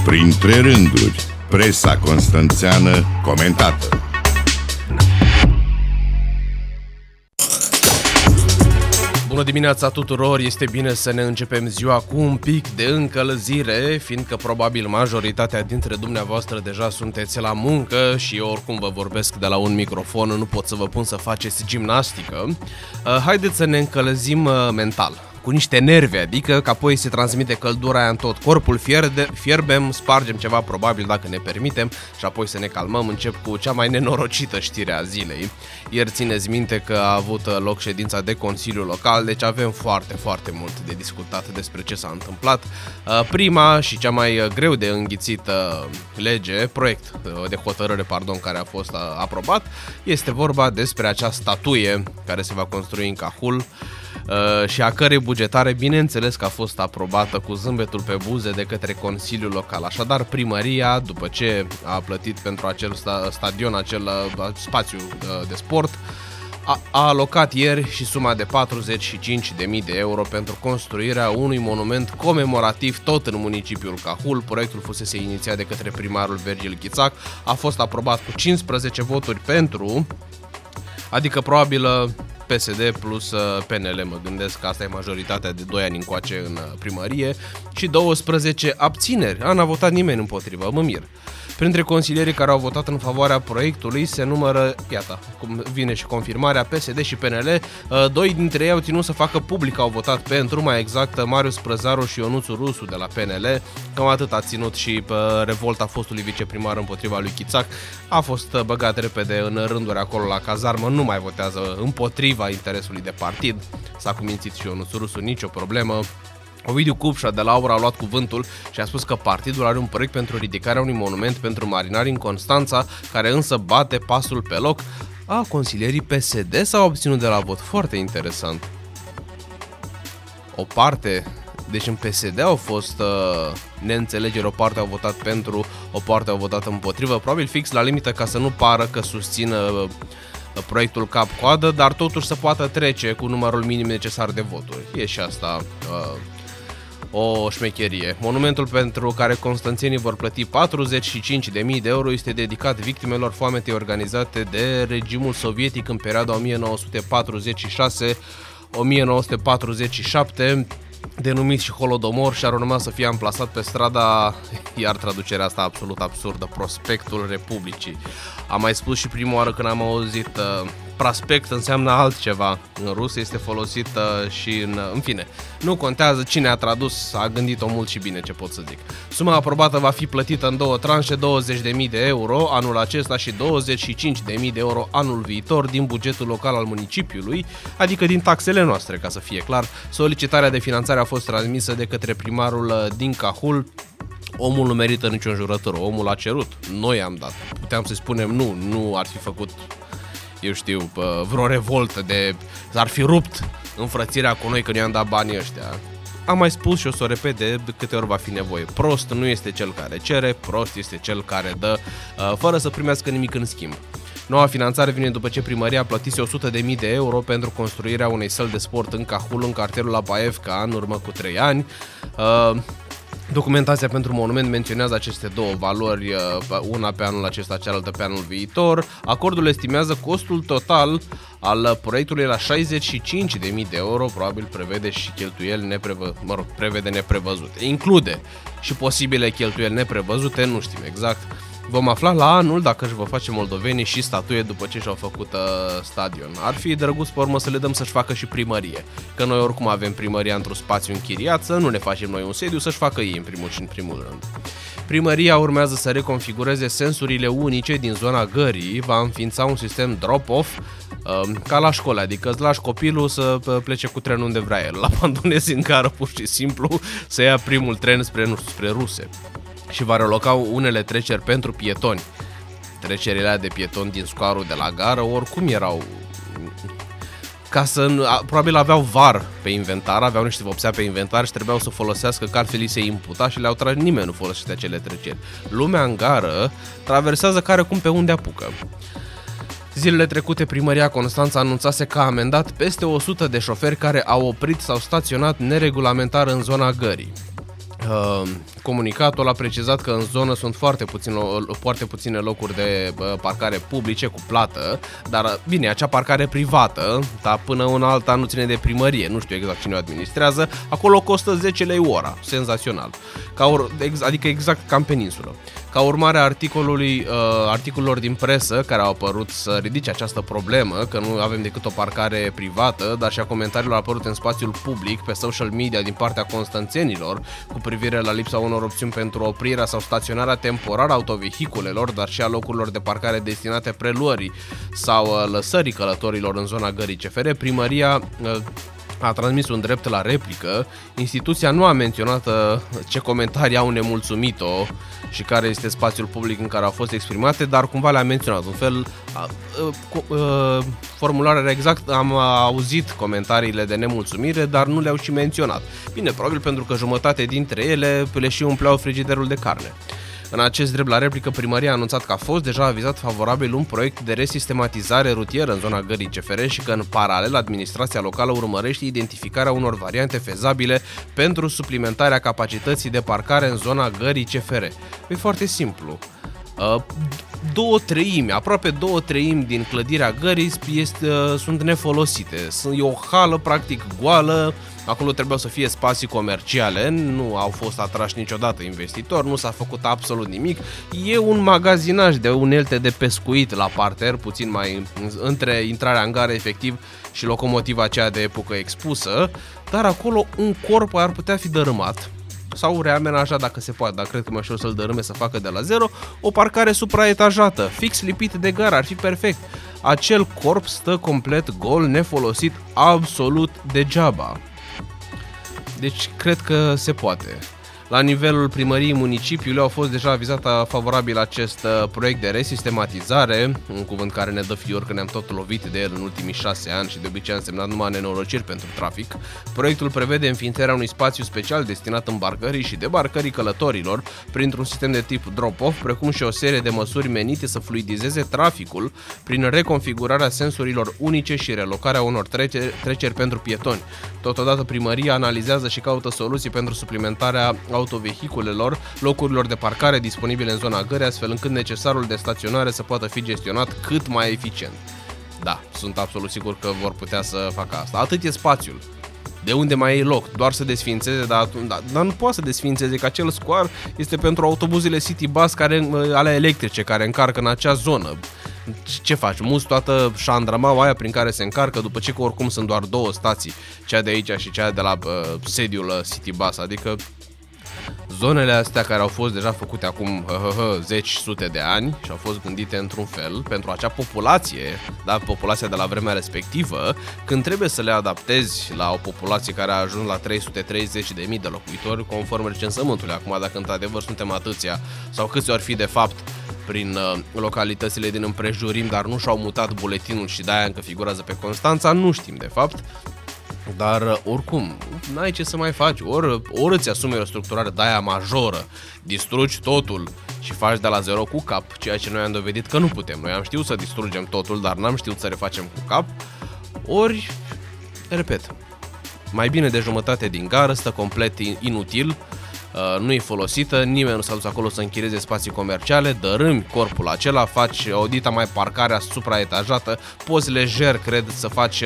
Printre rânduri, presa constanțeană comentată. Bună dimineața tuturor, este bine să ne începem ziua cu un pic de încălzire, fiindcă probabil majoritatea dintre dumneavoastră deja sunteți la muncă și eu oricum vă vorbesc de la un microfon, nu pot să vă pun să faceți gimnastică. Haideți să ne încălzim mental, cu niște nervi, adică că apoi se transmite căldura aia în tot corpul, fierbem, spargem ceva probabil dacă ne permitem și apoi să ne calmăm. Încep cu cea mai nenorocită știre a zilei. Ieri țineți minte că a avut loc ședința de Consiliu Local, deci avem foarte mult de discutat despre ce s-a întâmplat. Prima și cea mai greu de înghițită proiect de hotărâre, care a fost aprobat, este vorba despre acea statuie care se va construi în Cahul, și a cărei bugetare, bineînțeles că a fost aprobată cu zâmbetul pe buze de către Consiliul Local. Așadar, primăria, după ce a plătit pentru acel stadion, acel spațiu de sport, a alocat ieri și suma de 45.000 de euro pentru construirea unui monument comemorativ tot în municipiul Cahul. Proiectul fusese inițiat de către primarul Virgil Ghițac, a fost aprobat cu 15 voturi pentru, adică probabil PSD plus PNL, mă gândesc că asta e majoritatea de 2 ani încoace în primărie, și 12 abțineri. N-a votat nimeni împotrivă, mă mir. Printre consilierii care au votat în favoarea proiectului se numără, iată, cum vine și confirmarea, PSD și PNL. 2 dintre ei au ținut să facă public, au votat pentru, mai exact Marius Prăzaru și Ionuțu Rusu de la PNL. Cam atât a ținut și revolta fostului viceprimar împotriva lui Ghițac. A fost băgat repede în rânduri acolo la cazarmă, nu mai votează împotriva interesului de partid. S-a cumințit și Ionuțu Rusu, nicio problemă. Ovidiu Cupșa de la Aur a luat cuvântul și a spus că partidul are un proiect pentru ridicarea unui monument pentru marinari în Constanța, care însă bate pasul pe loc. Consilierii PSD s-au obținut de la vot. Foarte interesant. O parte, deci în PSD au fost neînțelegeri, o parte au votat pentru, o parte au votat împotrivă, probabil fix la limită ca să nu pară că susțin proiectul cap-coadă, dar totuși să poată trece cu numărul minim necesar de voturi. E și asta o șmecherie. Monumentul pentru care constanțenii vor plăti 45.000 de euro este dedicat victimelor foametei organizate de regimul sovietic în perioada 1946-1947, denumit și Holodomor, și ar urma să fie amplasat pe strada, iar traducerea asta absolut absurdă, Prospectul Republicii. Am mai spus și prima oară când am auzit prospect înseamnă altceva în rusă, este folosit și în fine, nu contează cine a tradus, a gândit-o mult și bine, ce pot să zic. Suma aprobată va fi plătită în 2 tranșe, 20.000 de euro anul acesta și 25.000 de euro anul viitor din bugetul local al municipiului, adică din taxele noastre, ca să fie clar. Solicitarea de finanțare a fost transmisă de către primarul din Cahul. Omul nu merită nicio înjurătură, omul a cerut, noi am dat. Puteam să spunem nu ar fi făcut, eu știu, vreo revoltă ar fi rupt înfrățirea cu noi că ne-am dat banii ăștia. Am mai spus și o să o repet de câte ori va fi nevoie. Prost nu este cel care cere, prost este cel care dă, fără să primească nimic în schimb. Noua finanțare vine după ce primăria plătise 100.000 de euro pentru construirea unei săli de sport în Cahul, în cartierul Abaevca, în urmă cu 3 ani. Documentația pentru monument menționează aceste două valori, una pe anul acesta, cealaltă pe anul viitor. Acordul estimează costul total al proiectului la 65.000 de euro, probabil prevede și cheltuieli prevede neprevăzute. Include și posibile cheltuieli neprevăzute, nu știm exact. Vom afla la anul dacă își vor face moldovenii și statuie după ce și-au făcut stadion. Ar fi drăguț pe urmă să le dăm să-și facă și primărie, că noi oricum avem primăria într-un spațiu închiriat, să nu ne facem noi un sediu, să-și facă ei în primul și în primul rând. Primăria urmează să reconfigureze sensurile unice din zona Gării, va înființa un sistem drop-off ca la școală, adică îți lași copilul să plece cu trenul unde vrea el, îl abandonezi în gară pur și simplu să ia primul tren spre Ruse. Și va reloca unele treceri pentru pietoni. Trecerile de pietoni din scoarul de la gară oricum erau, probabil aveau var pe inventar, aveau niște vopsea pe inventar și trebuiau să folosească, că altfel se imputa și le-au tras, nimeni nu folosește acele treceri. Lumea în gară traversează care cum pe unde apucă. Zilele trecute, primăria Constanța anunțase că a amendat peste 100 de șoferi care au oprit sau staționat neregulamentar în zona Gării. Comunicatul a precizat că în zonă sunt foarte puține locuri de parcare publice cu plată, dar bine, acea parcare privată, dar până una alta nu ține de primărie, nu știu exact cine o administrează, acolo costă 10 lei ora, senzațional, adică exact ca în peninsulă. Ca urmare a articolelor din presă care au apărut să ridice această problemă, că nu avem decât o parcare privată, dar și a comentariilor apărut în spațiul public, pe social media din partea constanțenilor, cu privire la lipsa unor opțiuni pentru oprirea sau staționarea temporară a autovehiculelor, dar și a locurilor de parcare destinate preluării sau lăsării călătorilor în zona gării CFR, primăria a transmis un drept la replică. Instituția nu a menționat ce comentarii au nemulțumit-o și care este spațiul public în care au fost exprimate, dar cumva le-a menționat. Un fel, formularea era exact, am auzit comentariile de nemulțumire, dar nu le-au și menționat. Bine, probabil pentru că jumătate dintre ele le și umpleau frigiderul de carne. În acest drept la replică, primăria a anunțat că a fost deja avizat favorabil un proiect de resistematizare rutieră în zona gării CFR și că în paralel administrația locală urmărește identificarea unor variante fezabile pentru suplimentarea capacității de parcare în zona gării CFR. E foarte simplu. Aproape două treimi din clădirea gării sunt nefolosite. E o hală practic goală. Acolo trebuiau să fie spații comerciale, nu au fost atrași niciodată investitori, nu s-a făcut absolut nimic. E un magazinaj de unelte de pescuit la parter, puțin mai între intrarea în gară efectiv și locomotiva aceea de epocă expusă, dar acolo un corp ar putea fi dărâmat sau reamenajat dacă se poate, dar cred că mai ușor să-l dărâme să facă de la zero, o parcare supraetajată, fix lipit de gară, ar fi perfect. Acel corp stă complet gol, nefolosit, absolut degeaba. Deci cred că se poate. La nivelul primăriei municipiului au fost deja avizat favorabil acest proiect de resistematizare, un cuvânt care ne dă fior că ne-am tot lovit de el în ultimii 6 ani și de obicei a însemnat numai nenorociri pentru trafic. Proiectul prevede înființarea unui spațiu special destinat îmbarcării și debarcării călătorilor printr-un sistem de tip drop-off, precum și o serie de măsuri menite să fluidizeze traficul prin reconfigurarea sensurilor unice și relocarea unor treceri pentru pietoni. Totodată primăria analizează și caută soluții pentru suplimentarea autovehiculelor, locurilor de parcare disponibile în zona gării, astfel încât necesarul de staționare să poată fi gestionat cât mai eficient. Da, sunt absolut sigur că vor putea să facă asta. Atât e spațiul. De unde mai e loc? Doar să desființeze, dar nu poate să desființeze, că acel scoar este pentru autobuzele City Bus ale electrice care încarcă în acea zonă. Ce faci? Muți toată șandramaua aia prin care se încarcă, după ce că oricum sunt doar două stații, cea de aici și cea de la sediul City Bus, adică zonele astea care au fost deja făcute acum sute de ani și au fost gândite într-un fel pentru acea populație, da, populația de la vremea respectivă, când trebuie să le adaptezi la o populație care a ajuns la 330.000 de locuitori conform recensământului. Acum, dacă într-adevăr suntem atâția sau câți ori fi de fapt prin localitățile din împrejurim, dar nu și-au mutat buletinul și de-aia încă figurează pe Constanța, nu știm de fapt. Dar oricum, n-ai ce să mai faci, ori îți asumi o structurare de-aia majoră, distrugi totul și faci de la zero cu cap, ceea ce noi am dovedit că nu putem. Noi am știut să distrugem totul, dar n-am știut să refacem cu cap, ori, repet, mai bine de jumătate din gară stă complet inutil, nu e folosită, nimeni nu s-a dus acolo să închirieze spații comerciale, dărâmi corpul acela, faci o dita mai parcarea supraetajată, poți lejer, cred, să faci 200-300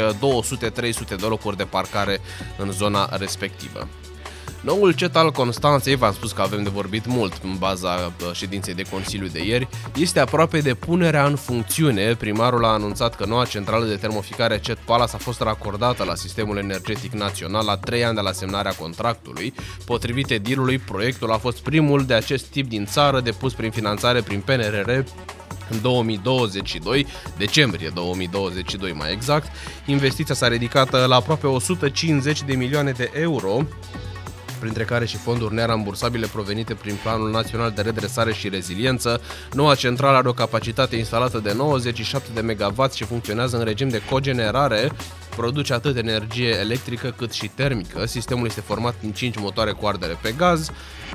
de locuri de parcare în zona respectivă. Noul cet al Constanței, v-am spus că avem de vorbit mult în baza ședinței de Consiliu de ieri, este aproape de punerea în funcțiune. Primarul a anunțat că noua centrală de termoficare CET Palace a fost racordată la sistemul energetic național la 3 ani de la semnarea contractului. Potrivit edilului, proiectul a fost primul de acest tip din țară depus prin finanțare prin PNRR în 2022, decembrie 2022 mai exact. Investiția s-a ridicat la aproape 150 de milioane de euro, printre care și fonduri nerambursabile provenite prin Planul Național de Redresare și Reziliență. Noua centrală are o capacitate instalată de 97 de MW și funcționează în regim de cogenerare, produce atât energie electrică cât și termică. Sistemul este format din 5 motoare cu ardere pe gaz.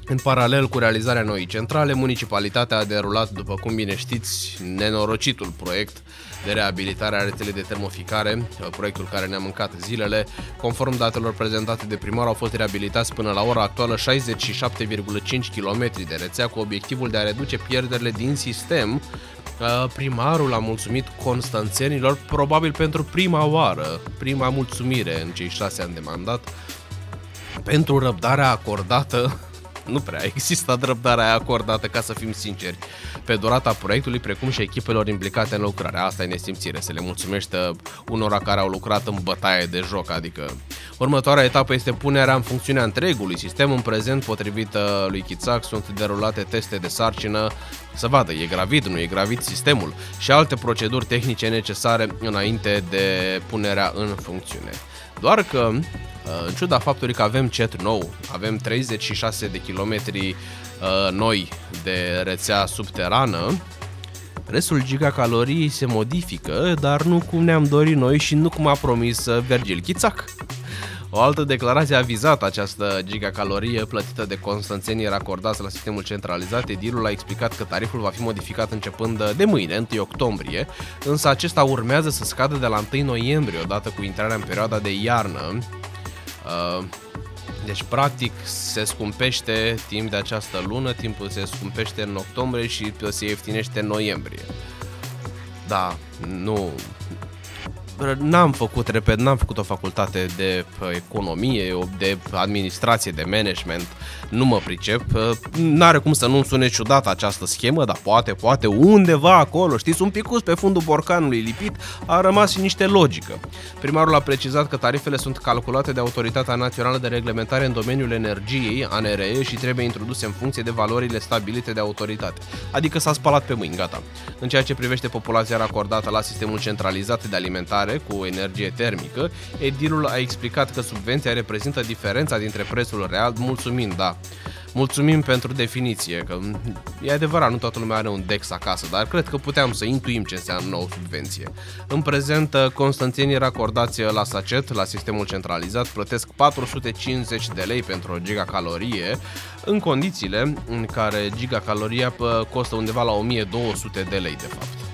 În paralel cu realizarea noii centrale, municipalitatea a derulat, după cum bine știți, nenorocitul proiect de reabilitare a rețelei de termoficare, proiectul care ne-a mâncat zilele. Conform datelor prezentate de primar, au fost reabilitați până la ora actuală 67,5 km de rețea, cu obiectivul de a reduce pierderile din sistem. Primarul a mulțumit constanțenilor, probabil pentru prima oară, prima mulțumire în cei 6 ani de mandat, pentru răbdarea acordată. Nu prea a existat răbdarea acordată, ca să fim sinceri, pe durata proiectului, precum și echipelor implicate în lucrare. Asta e nesimțire, să le mulțumește unora care au lucrat în bătaie de joc, adică. Următoarea etapă este punerea în funcțiune a întregului sistem. În prezent, potrivit lui Chițac, sunt derulate teste de sarcină să vadă, e gravid, nu e gravid sistemul, și alte proceduri tehnice necesare înainte de punerea în funcțiune. Doar că, în ciuda faptului că avem CET nou, avem 36 de kilometri noi de rețea subterană, restul gigacaloriei se modifică, dar nu cum ne-am dorit noi și nu cum a promis Virgil Chițac. O altă declarație a vizat această gigacalorie plătită de constanțenii racordați la sistemul centralizat. Edilul a explicat că tariful va fi modificat începând de mâine, 1 octombrie, însă acesta urmează să scadă de la 1 noiembrie, odată cu intrarea în perioada de iarnă. Deci, practic, se scumpește timp de această lună, timpul se scumpește în octombrie și se ieftinește în noiembrie. Da, nu... N-am făcut o facultate de economie, de administrație, de management, nu mă pricep. N-are cum să nu-mi sune ciudată această schemă, dar poate undeva acolo, știți, un picuț pe fundul borcanului lipit, a rămas și niște logică. Primarul a precizat că tarifele sunt calculate de Autoritatea Națională de Reglementare în domeniul energiei, ANRE, și trebuie introduse în funcție de valorile stabilite de autoritate. Adică s-a spălat pe mâini, gata. În ceea ce privește populația racordată la sistemul centralizat de alimentare cu energie termică, edilul a explicat că subvenția reprezintă diferența dintre prețul real, mulțumim pentru definiție, că e adevărat, nu toată lumea are un DEX acasă, dar cred că puteam să intuim ce înseamnă nouă subvenție. În prezent, constanțenii racordați la SACET, la sistemul centralizat, plătesc 450 de lei pentru o gigacalorie, în condițiile în care gigacaloria costă undeva la 1200 de lei, de fapt.